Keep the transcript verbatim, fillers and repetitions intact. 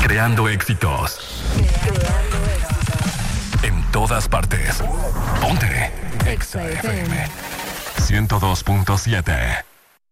Creando éxitos. En todas partes. Ponte. Exa F M ciento dos punto siete.